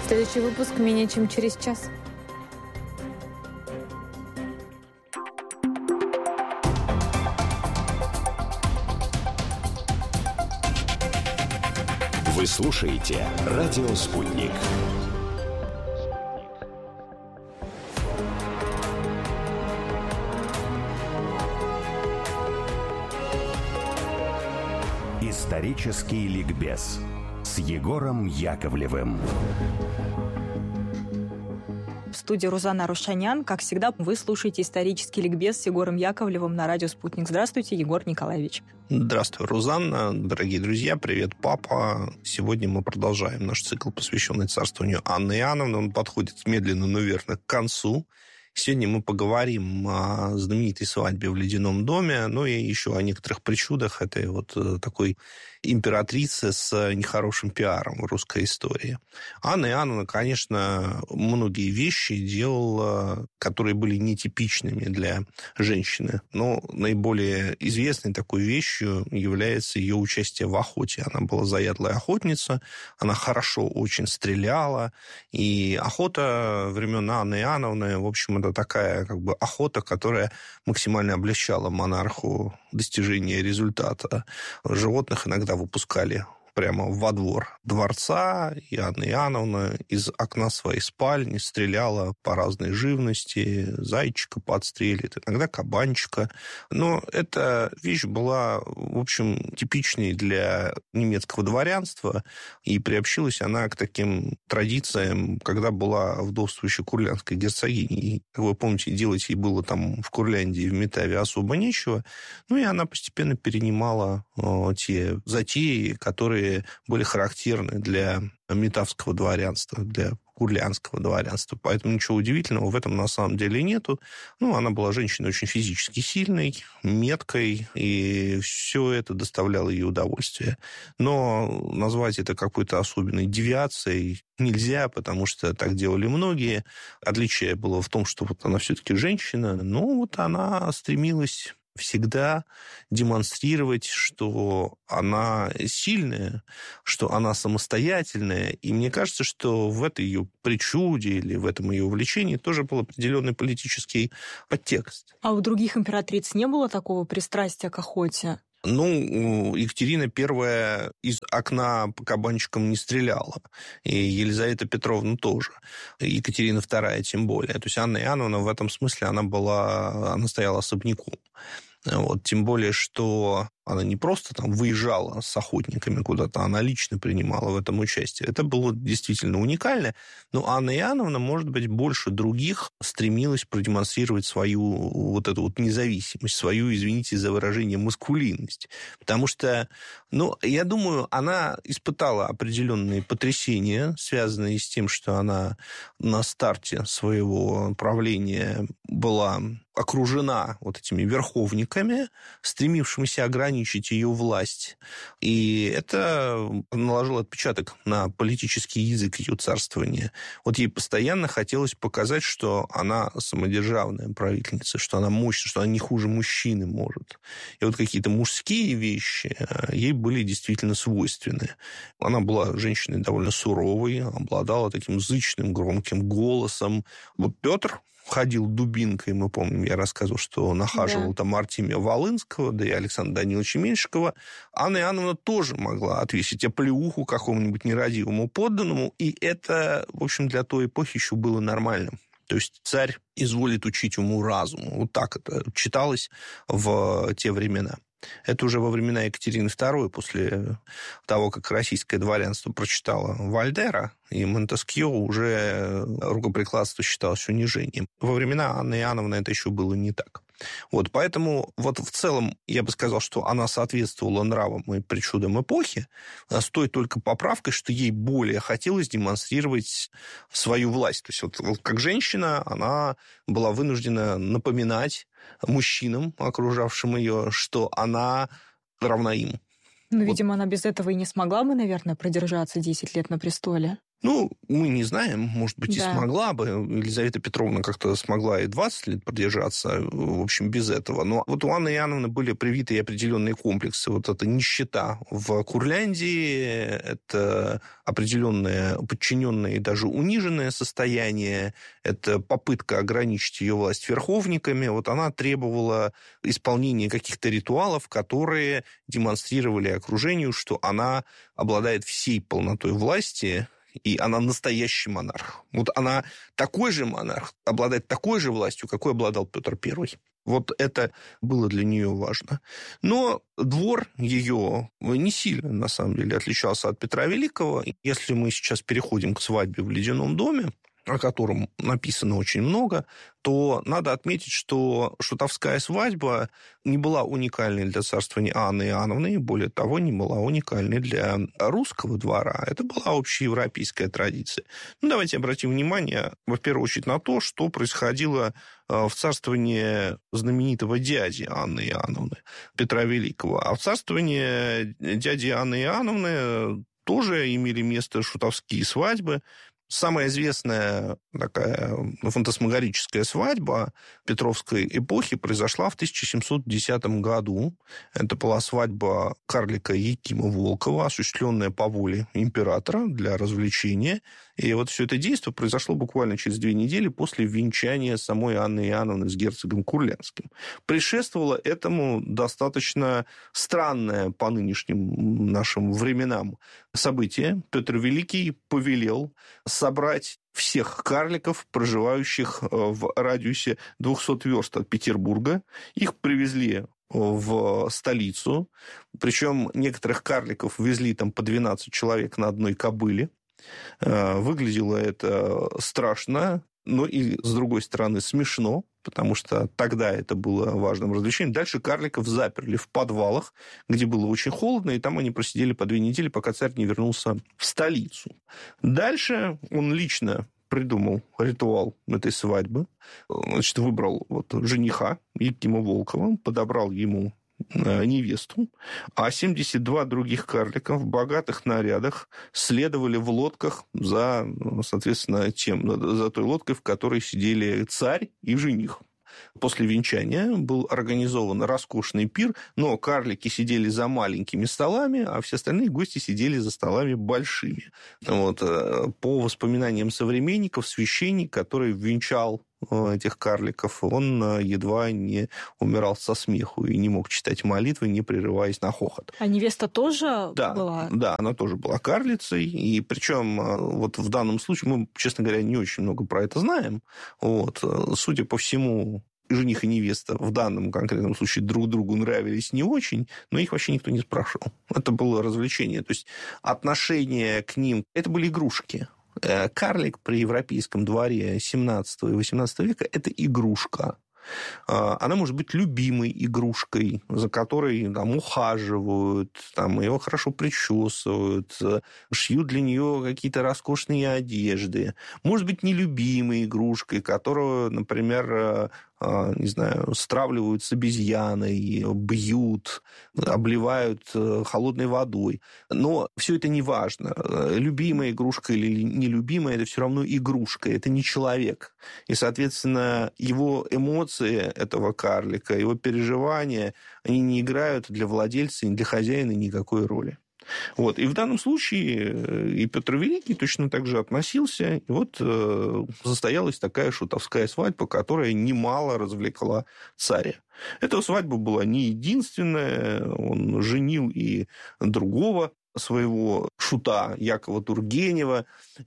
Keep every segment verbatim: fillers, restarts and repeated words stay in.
Следующий выпуск менее чем через час. Вы слушаете «Радио Спутник». Исторический ликбез с Егором Яковлевым. В студии Рузанна Рушанян. Как всегда, вы слушаете исторический ликбез с Егором Яковлевым на радио «Спутник». Здравствуйте, Егор Николаевич. Здравствуй, Рузанна. Дорогие друзья, привет, папа. Сегодня мы продолжаем наш цикл, посвященный царствованию Анны Иоанновны. Он подходит медленно, но верно к концу. Сегодня мы поговорим о знаменитой свадьбе в Ледяном доме, ну и еще о некоторых причудах этой вот такой императрицы с нехорошим пиаром в русской истории. Анна Иоанновна, конечно, многие вещи делала, которые были нетипичными для женщины. Но наиболее известной такой вещью является ее участие в охоте. Она была заядлая охотница, она хорошо очень стреляла, и охота времен Анны Иоанновны, в общем, это такая как бы охота, которая максимально облегчала монарху достижение результата. Животных иногда выпускали прямо во двор дворца, и Анна Иоанновна из окна своей спальни стреляла по разной живности, зайчика подстрелит, иногда кабанчика. Но эта вещь была, в общем, типичной для немецкого дворянства, и приобщилась она к таким традициям, когда была вдовствующей курляндской герцогиней. Как вы помните, делать ей было там в Курляндии, в Метаве особо нечего. Ну, и она постепенно перенимала э, те затеи, которые были характерны для метавского дворянства, для курляндского дворянства. Поэтому ничего удивительного в этом на самом деле нету. Ну, она была женщиной очень физически сильной, меткой, и все это доставляло ей удовольствие. Но назвать это какой-то особенной девиацией нельзя, потому что так делали многие. Отличие было в том, что вот она все-таки женщина, но вот она стремилась всегда демонстрировать, что она сильная, что она самостоятельная. И мне кажется, что в этой ее причуде или в этом ее увлечении тоже был определенный политический подтекст. А у других императриц не было такого пристрастия к охоте? Ну, Екатерина Первая из окна по кабанчикам не стреляла. И Елизавета Петровна тоже. Екатерина Вторая тем более. То есть Анна Иоанновна в этом смысле, она была, она стояла особняком. Вот, тем более, что она не просто там выезжала с охотниками куда-то, она лично принимала в этом участие. Это было действительно уникально. Но Анна Иоанновна, может быть, больше других стремилась продемонстрировать свою вот эту вот независимость, свою, извините за выражение, маскулинность. Потому что, ну, я думаю, она испытала определенные потрясения, связанные с тем, что она на старте своего правления была окружена вот этими верховниками, стремившимися ограничить ее власть. И это наложило отпечаток на политический язык ее царствования. Вот ей постоянно хотелось показать, что она самодержавная правительница, что она мощная, что она не хуже мужчины может. И вот какие-то мужские вещи ей были действительно свойственны. Она была женщиной довольно суровой, обладала таким зычным, громким голосом. Вот Петр ходил дубинкой, мы помним, я рассказывал, что нахаживал да. там Артемия Волынского, да и Александра Даниловича Меньшикова. Анна Иоанновна тоже могла отвесить оплеуху какому-нибудь нерадивому подданному, и это, в общем, для той эпохи еще было нормальным. То есть царь изволит учить уму-разуму. Вот так это читалось в те времена. Это уже во времена Екатерины Второй, после того, как российское дворянство прочитало Вольтера, и Монтескьё уже рукоприкладство считалось унижением. Во времена Анны Иоанновны это еще было не так. Вот, поэтому вот в целом я бы сказал, что она соответствовала нравам и причудам эпохи, с той только поправкой, что ей более хотелось демонстрировать свою власть. То есть вот, вот как женщина она была вынуждена напоминать мужчинам, окружавшим ее, что она равна им. Ну, вот. Видимо, она без этого и не смогла бы, наверное, продержаться десять лет на престоле. Ну, мы не знаем, может быть, Да. и смогла бы. Елизавета Петровна как-то смогла и двадцать лет продержаться, в общем, без этого. Но вот у Анны Иоанновны были привиты и определенные комплексы. Вот эта нищета в Курляндии, это определенное подчиненное и даже униженное состояние, это попытка ограничить ее власть верховниками. Вот она требовала исполнения каких-то ритуалов, которые демонстрировали окружению, что она обладает всей полнотой власти, и она настоящий монарх. Вот она такой же монарх, обладает такой же властью, какой обладал Петр Первый. Вот это было для нее важно. Но двор ее не сильно, на самом деле, отличался от Петра Великого. Если мы сейчас переходим к свадьбе в Ледяном доме, о котором написано очень много, то надо отметить, что шутовская свадьба не была уникальной для царствования Анны Иоанновны, и более того, не была уникальной для русского двора. Это была общеевропейская традиция. Ну, давайте обратим внимание, во первую очередь, на то, что происходило в царствовании знаменитого дяди Анны Иоанновны, Петра Великого. А в царствовании дяди Анны Иоанновны тоже имели место шутовские свадьбы. Самая известная такая фантасмагорическая свадьба Петровской эпохи произошла в тысяча семьсот десятом году. Это была свадьба карлика Якима Волкова, осуществленная по воле императора для развлечения. И вот все это действие произошло буквально через две недели после венчания самой Анны Иоанновны с герцогом Курляндским. Предшествовало этому достаточно странное по нынешним нашим временам событие. Петр Великий повелел собрать всех карликов, проживающих в радиусе двухсот верст от Петербурга. Их привезли в столицу. Причем некоторых карликов везли там по двенадцать человек на одной кобыле. Выглядело это страшно, но и, с другой стороны, смешно, потому что тогда это было важным развлечением. Дальше карликов заперли в подвалах, где было очень холодно, и там они просидели по две недели, пока царь не вернулся в столицу. Дальше он лично придумал ритуал этой свадьбы. Значит, выбрал вот жениха Якима Волкова, подобрал ему невесту, а семьдесят два других карлика в богатых нарядах следовали в лодках за, соответственно, тем, за той лодкой, в которой сидели царь и жених. После венчания был организован роскошный пир, но карлики сидели за маленькими столами, а все остальные гости сидели за столами большими. Вот. По воспоминаниям современников, священник, который венчал этих карликов, он едва не умирал со смеху и не мог читать молитвы, не прерываясь на хохот. А невеста тоже да, была? Да, она тоже была карлицей, и причем вот в данном случае мы, честно говоря, не очень много про это знаем. Вот. Судя по всему, жених и невеста в данном конкретном случае друг другу нравились не очень, но их вообще никто не спрашивал. Это было развлечение. То есть отношение к ним... Это были игрушки. Карлик при европейском дворе семнадцатого и восемнадцатого века – это игрушка. Она может быть любимой игрушкой, за которой там ухаживают, там, ее хорошо причесывают, шьют для нее какие-то роскошные одежды. Может быть нелюбимой игрушкой, которую, например, не знаю, стравливают с обезьяной, бьют, обливают холодной водой. Но все это не важно. Любимая игрушка или нелюбимая – это все равно игрушка, это не человек. И, соответственно, его эмоции этого карлика, его переживания, они не играют для владельца и для хозяина никакой роли. Вот. И в данном случае и Петр Великий точно так же относился. И вот э, состоялась такая шутовская свадьба, которая немало развлекла царя. Эта свадьба была не единственная. Он женил и другого своего шута Якова Тургенева.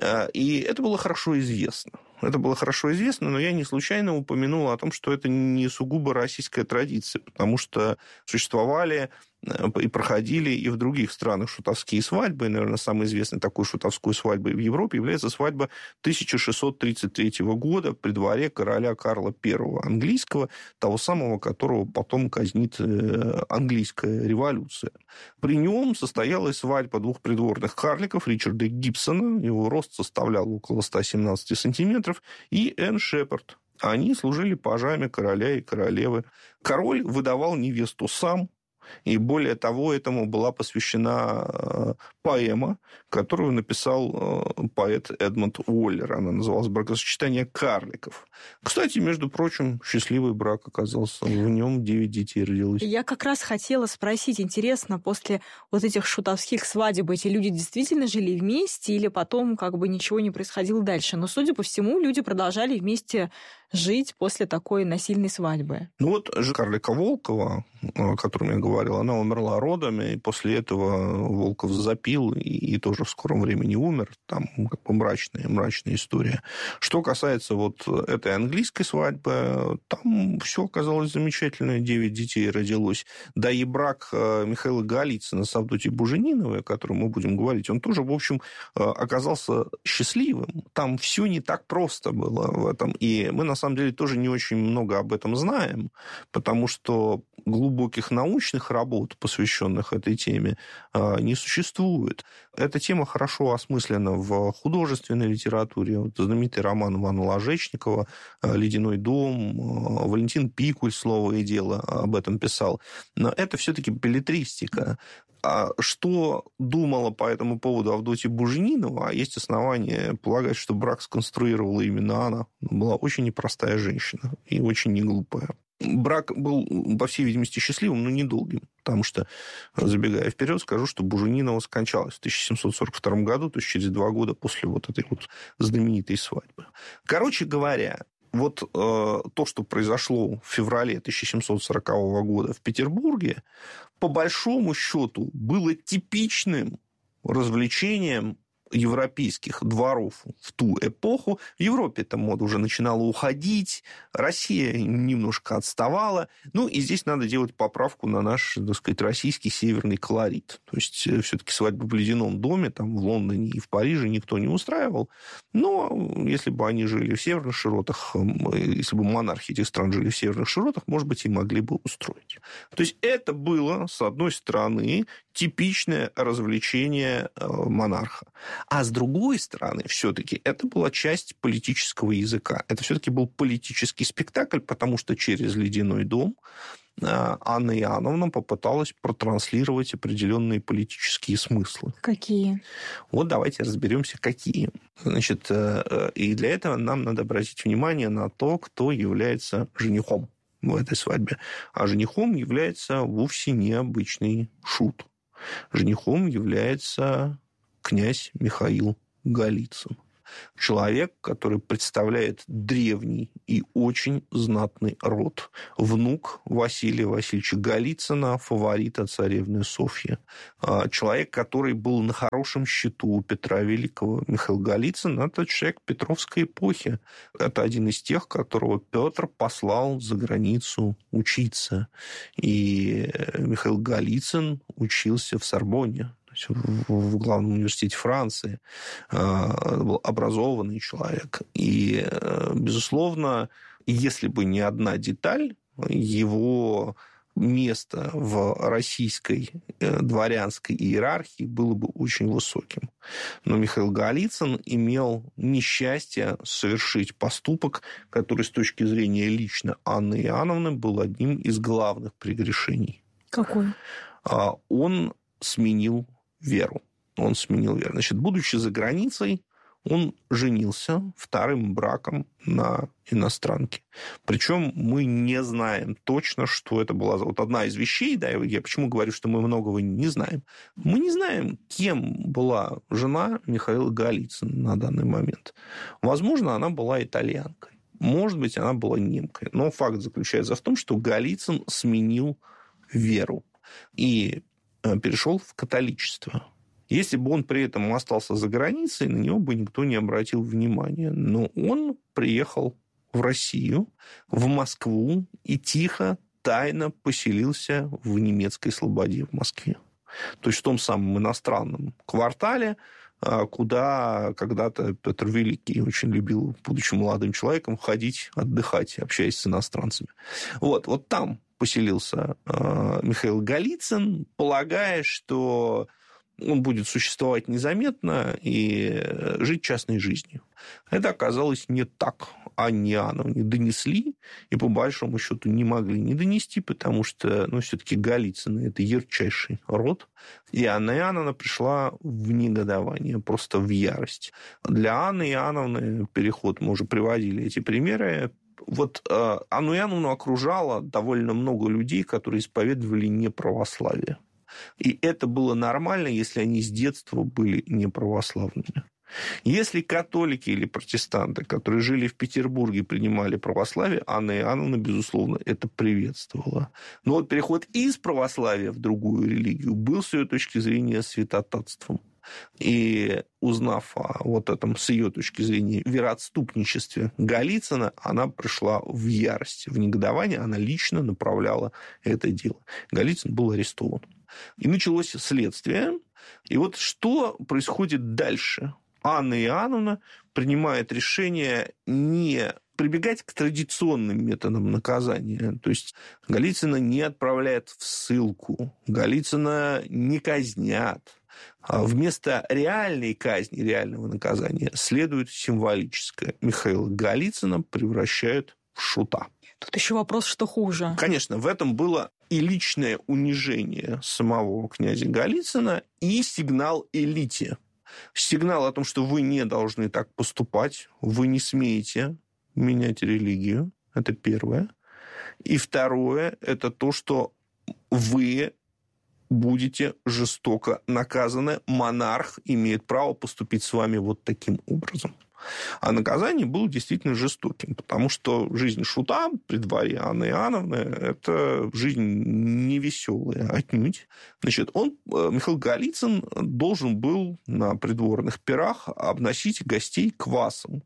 И это было хорошо известно. Это было хорошо известно, но я не случайно упомянул о том, что это не сугубо российская традиция, потому что существовали и проходили и в других странах шутовские свадьбы. И, наверное, самой известной такой шутовской свадьбой в Европе является свадьба тысяча шестьсот тридцать третьего года при дворе короля Карла Первого английского, того самого, которого потом казнит английская революция. При нем состоялась свадьба двух придворных карликов, Ричарда Гибсона, его рост составлял около ста семнадцати сантиметров, и Энн Шепард. Они служили пажами короля и королевы. Король выдавал невесту сам, И более того, этому была посвящена поэма, которую написал поэт Эдмунд Уоллер. Она называлась «Бракосочетание карликов». Кстати, между прочим, счастливый брак оказался. В нем девять детей родилось. Я как раз хотела спросить, интересно, после вот этих шутовских свадеб эти люди действительно жили вместе или потом как бы ничего не происходило дальше? Но, судя по всему, люди продолжали вместе жить после такой насильной свадьбы. Ну вот Карлика Волкова, о котором я говорил, она умерла родами, и после этого Волков запил и, и тоже в скором времени умер. Там как бы мрачная, мрачная история. Что касается вот этой английской свадьбы, там все оказалось замечательно. Девять детей родилось. Да и брак Михаила Голицына с Авдотьей Бужениновой, о котором мы будем говорить, он тоже, в общем, оказался счастливым. Там все не так просто было в этом. И мы, на самом деле, тоже не очень много об этом знаем, потому что глубоких научных работ, посвященных этой теме, не существует. Эта тема хорошо осмыслена в художественной литературе. Вот знаменитый роман Ивана Ложечникова «Ледяной дом», Валентин Пикуль «Слово и дело» об этом писал. Но это все-таки беллетристика. А что думала по этому поводу Авдотья Буженинова? А есть основания полагать, что брак сконструировала именно она. Была очень непростая женщина и очень неглупая. Брак был, по всей видимости, счастливым, но недолгим, потому что, забегая вперед, скажу, что Буженинова скончалась в тысяча семьсот сорок втором году, то есть через два года после вот этой вот знаменитой свадьбы. Короче говоря, вот э, то, что произошло в феврале тысяча семьсот сорокового года в Петербурге, по большому счету было типичным развлечением европейских дворов в ту эпоху. В Европе эта мода уже начинала уходить, Россия немножко отставала. Ну, и здесь надо делать поправку на наш, так сказать, российский северный колорит. То есть, все-таки свадьбу в ледяном доме, там, в Лондоне и в Париже никто не устраивал. Но если бы они жили в северных широтах, если бы монархи этих стран жили в северных широтах, может быть, и могли бы устроить. То есть, это было, с одной стороны, типичное развлечение монарха. А с другой стороны, все-таки это была часть политического языка. Это все-таки был политический спектакль, потому что через «Ледяной дом» Анна Иоанновна попыталась протранслировать определенные политические смыслы. Какие? Вот давайте разберемся, какие. Значит, и для этого нам надо обратить внимание на то, кто является женихом в этой свадьбе. А женихом является вовсе необычный шут. Женихом является князь Михаил Голицын. Человек, который представляет древний и очень знатный род. Внук Василия Васильевича Голицына, фаворита царевны Софьи. Человек, который был на хорошем счету у Петра Великого. Михаил Голицын – это человек Петровской эпохи. Это один из тех, которого Петр послал за границу учиться. И Михаил Голицын учился в Сорбонне, в главном университете Франции, был образованный человек. И, безусловно, если бы не одна деталь, его место в российской дворянской иерархии было бы очень высоким. Но Михаил Голицын имел несчастье совершить поступок, который с точки зрения лично Анны Иоанновны был одним из главных прегрешений. Какой? Он сменил веру. Он сменил веру. Значит, будучи за границей, он женился вторым браком на иностранке. Причем мы не знаем точно, что это была вот одна из вещей. Да, я почему говорю, что мы многого не знаем. Мы не знаем, кем была жена Михаила Голицына на данный момент. Возможно, она была итальянкой. Может быть, она была немкой. Но факт заключается в том, что Голицын сменил веру и перешел в католичество. Если бы он при этом остался за границей, на него бы никто не обратил внимания. Но он приехал в Россию, в Москву, и тихо, тайно поселился в немецкой слободе в Москве. То есть в том самом иностранном квартале, куда когда-то Петр Великий очень любил, будучи молодым человеком, ходить, отдыхать, общаясь с иностранцами. Вот, вот там поселился Михаил Голицын, полагая, что он будет существовать незаметно и жить частной жизнью. Это оказалось не так. Анне Иоанновне донесли, и по большому счету не могли не донести, потому что, ну, все-таки Голицыны – это ярчайший род. И Анна Иоанновна пришла в негодование, просто в ярость. Для Анны Иоанновны переход, мы уже приводили эти примеры, вот э, Анну Иоанновну окружало довольно много людей, которые исповедовали неправославие. И это было нормально, если они с детства были неправославными. Если католики или протестанты, которые жили в Петербурге, принимали православие, Анна Иоанновна, безусловно, это приветствовала. Но вот переход из православия в другую религию был, с ее точки зрения, святотатством. И узнав о вот этом, с ее точки зрения, вероотступничестве Голицына, она пришла в ярость, в негодование, она лично направляла это дело. Голицын был арестован. И началось следствие. И вот что происходит дальше? Анна Иоанновна принимает решение не прибегать к традиционным методам наказания. То есть Голицына не отправляют в ссылку, Голицына не казнят. А вместо реальной казни, реального наказания следует символическое. Михаила Голицына превращают в шута. Тут еще вопрос, что хуже. Конечно, в этом было и личное унижение самого князя Голицына, и сигнал элите. Сигнал о том, что вы не должны так поступать, вы не смеете менять религию. Это первое. И второе, это то, что вы будете жестоко наказаны. Монарх имеет право поступить с вами вот таким образом. А наказание было действительно жестоким, потому что жизнь шута при дворе Анны Иоанновны – это жизнь невеселая отнюдь. Значит, он, Михаил Голицын, должен был на придворных пирах обносить гостей квасом.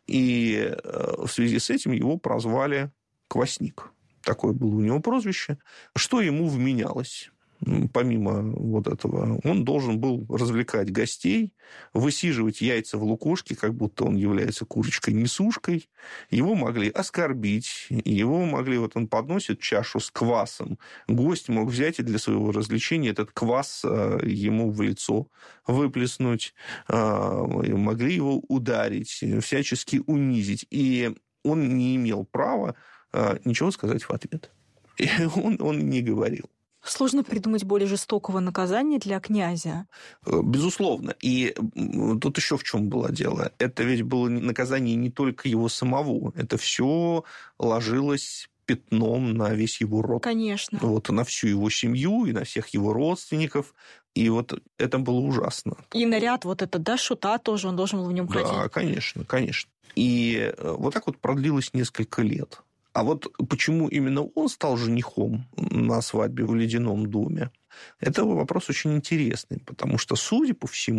И в связи с этим его прозвали «Квасник». Такое было у него прозвище. Что ему вменялось? Помимо вот этого, он должен был развлекать гостей, высиживать яйца в лукошке, как будто он является курочкой-несушкой. Его могли оскорбить, его могли... Вот он подносит чашу с квасом. Гость мог взять и для своего развлечения этот квас ему в лицо выплеснуть. Могли его ударить, всячески унизить. И он не имел права ничего сказать в ответ. И он, он не говорил. Сложно придумать более жестокого наказания для князя. Безусловно. И тут еще в чем было дело. Это ведь было наказание не только его самого. Это все ложилось пятном на весь его род. Конечно. Вот, на всю его семью и на всех его родственников. И вот это было ужасно. И наряд вот этот, да, шута тоже, он должен был в нем ходить. Да, конечно, конечно. И вот так вот продлилось несколько лет. А вот почему именно он стал женихом на свадьбе в Ледяном доме, это вопрос очень интересный, потому что, судя по всему,